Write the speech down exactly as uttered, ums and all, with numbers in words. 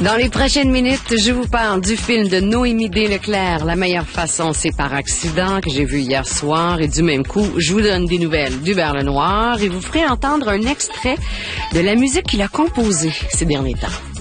Dans les prochaines minutes, je vous parle du film de Noémie Desleclerc, La meilleure façon, c'est par accident, que j'ai vu hier soir. Et du même coup, je vous donne des nouvelles d'Hubert Lenoir et vous ferai entendre un extrait de la musique qu'il a composée ces derniers temps.